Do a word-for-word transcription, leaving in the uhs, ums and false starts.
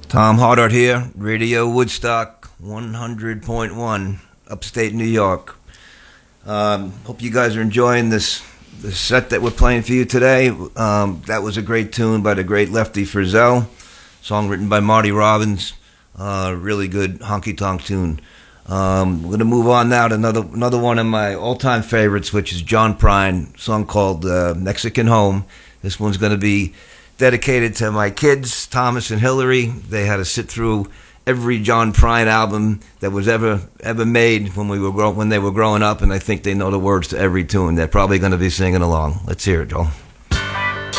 Tom Hardart here, Radio Woodstock one hundred point one, upstate New York. Um, hope you guys are enjoying this, this set that we're playing for you today. Um, that was a great tune by the great Lefty Frizzell, song written by Marty Robbins. Uh, really good honky-tonk tune. Um, we're going to move on now to another another one of my all-time favorites, which is John Prine, a song called uh, Mexican Home. This one's going to be dedicated to my kids, Thomas and Hillary. They had to sit through every John Prine album that was ever ever made when we were grow- when they were growing up, and I think they know the words to every tune. They're probably going to be singing along. Let's hear it, Joel.